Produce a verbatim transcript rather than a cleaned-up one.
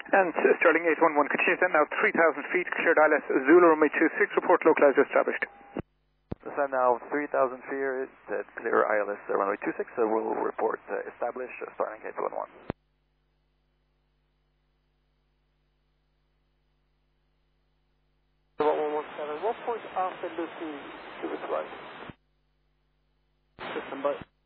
And uh, Sterling eight one one continues then now three thousand feet, cleared I L S, Zulu runway two six, report localizer established. Descend now three thousand feet, uh, clear I L S uh, runway two six, so we'll report uh, established, uh, Starlink eight one one. one one one seven, what point after Lucy to its right? System by.